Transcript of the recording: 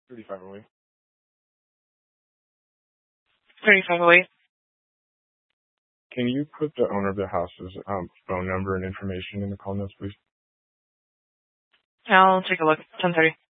3508. 3508. Can you put the owner of the house's phone number and information in the call notes, please? I'll take a look. 10:30.